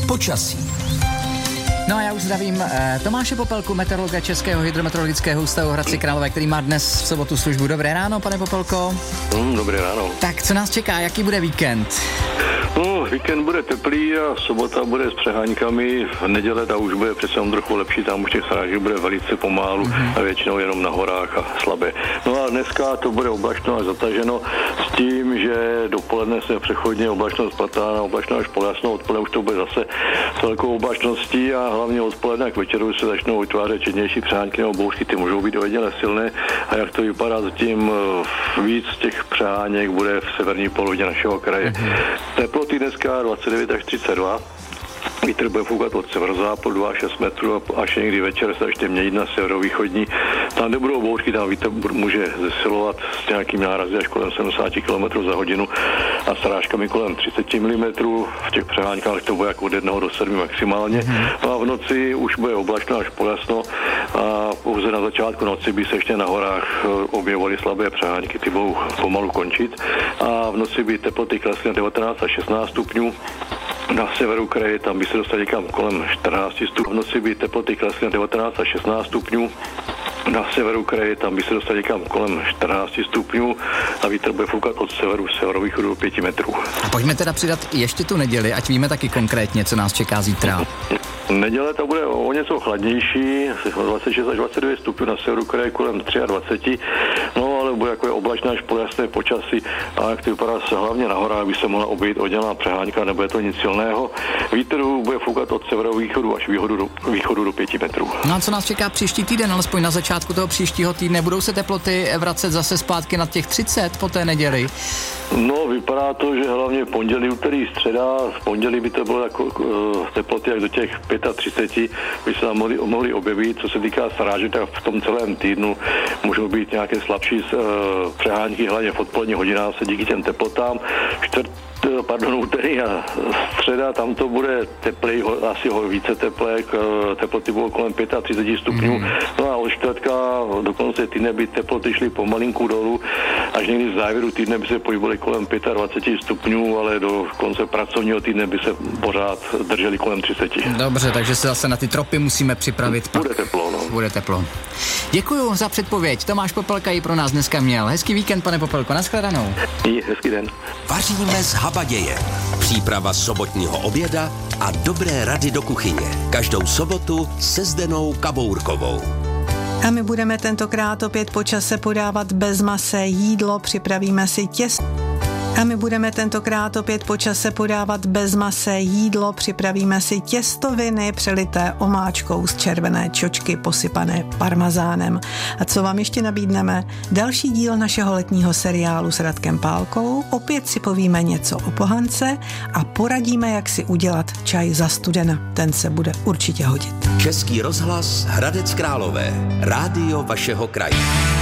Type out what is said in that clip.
počasí. No a já už zdravím Tomáše Popelku, meteorologa Českého hydrometeorologického ústavu v Hradci Králové, který má dnes v sobotu službu. Dobré ráno, pane Popelko. Dobré ráno. Tak, co nás čeká, jaký bude víkend? Víkend bude teplý a sobota bude s přeháňkami. V neděle ta už bude přece trochu lepší, tam už těch srážek bude velice pomálu a většinou jenom na horách a slabé. No a dneska to bude oblačno až zataženo s tím, že dopoledne se přechodně oblačnost patá na oblačno až poljasno, odpoledne už to bude zase s velkou oblačností a hlavně odpoledne k večeru se začnou vytvářet četnější přehánky nebo bouřky, ty můžou být ojediněle silné a jak to vypadá zatím víc těch přeháněk bude v severní polovině našeho kraje. Teploty dneska 29 až 32. Vítr bude foukat od severozápadu 2 až 6 metrů a až někdy večer se ještě měnit na severovýchodní. Tam nebudou bouřky, tam vítr může zesilovat s nějakým nárazy až kolem 70 km za hodinu a srážkami kolem 30 mm. V těch přeháňkách to bude jako od 1 do 7 maximálně. No a v noci už bude oblačno až poljasno a pouze na začátku noci by se ještě na horách objevovaly slabé přehánky, ty budou pomalu končit a v noci by teploty klesly na 19 až 16 stupňů. Na severu kraje tam by se dostali někam kolem 14 stupňů. V noci by teploty klesly na 19 až 16 stupňů. Na severu kraje tam by se dostali někam kolem 14 stupňů a vítr bude foukat od severu, severovýchodu do 5 metrů. A pojďme teda přidat ještě tu neděli, ať víme taky konkrétně, co nás čeká zítra. Neděle to bude o něco chladnější, 26 až 29 stupňů, na severu kraje kolem 23. No ale bude jako oblačné až poljasné počasí a jak to vypadá se hlavně na horách by se mohla obejít oddělená přehánka, nebude to nic silného. Vítr bude foukat od severovýchodu až východu do 5 metrů. No a co nás čeká příští týden, alespoň na začátku toho příštího týdne? Budou se teploty vracet zase zpátky na těch 30 po té neděli? No, vypadá to, že hlavně pondělí, úterý, středa, v pondělí by to bylo jako teploty jak do těch 35, by se tam mohli objevit. Co se týká srážek, tak v tom celém týdnu můžou být nějaké slabší přehánky, hlavně v odpoledních hodinách se díky těm teplotám. Úterý a středa, tam to bude teplej, asi více teplé, teploty budou kolem 35 stupňů. No a od čtvrtka do konce týdne by teploty šly pomalinku dolů, až někdy v závěru týdne by se pohybovaly kolem 25 stupňů, ale do konce pracovního týdne by se pořád drželi kolem 30. Dobře, takže se zase na ty tropy musíme připravit. Bude teplo, no. Bude teplo. Děkuju za předpověď. Tomáš Popelka ji pro nás dneska měl. Hezký víkend, pane Popelko, nashledanou. Hezký den. Vaříme z habaděje. Příprava sobotního oběda a dobré rady do kuchyně. Každou sobotu se Zdenou Kabourkovou. A my budeme tentokrát opět po čase podávat bezmasé jídlo, připravíme si těsto. Připravíme si těstoviny přelité omáčkou z červené čočky posypané parmazánem. A co vám ještě nabídneme? Další díl našeho letního seriálu s Radkem Pálkou. Opět si povíme něco o pohance a poradíme, jak si udělat čaj za studena. Ten se bude určitě hodit. Český rozhlas Hradec Králové. Rádio vašeho kraje.